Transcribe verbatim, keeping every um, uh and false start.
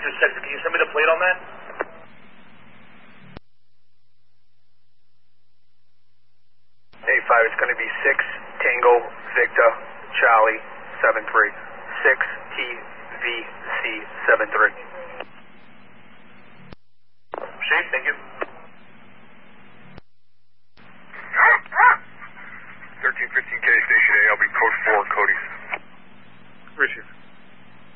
Victor six. Can you send me the plate on that? eight five, it's going to be six Tango Victor Charlie seven three. six T